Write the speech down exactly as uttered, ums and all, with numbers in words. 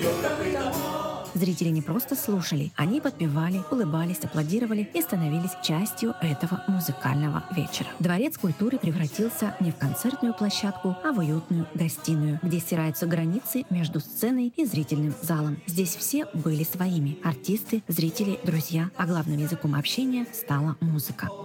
Зрители не просто слушали, они подпевали, улыбались, аплодировали и становились частью этого музыкального вечера. Дворец культуры превратился не в концертную площадку, а в уютную гостиную, где стираются границы между сценой и зрительным залом. Здесь все были своими – артисты, зрители, друзья, а главным языком общения стала музыка.